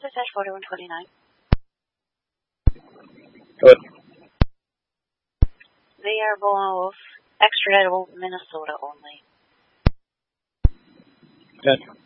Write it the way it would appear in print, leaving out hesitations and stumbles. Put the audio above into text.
Dispatch 4129. Good. They are both extraditable Minnesota only. Good.